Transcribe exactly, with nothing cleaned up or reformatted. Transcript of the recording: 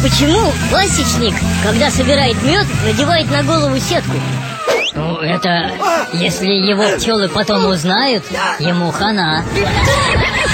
почему пасечник, когда собирает мед, надевает на голову сетку? Ну, это... Если его пчелы потом узнают, ему хана.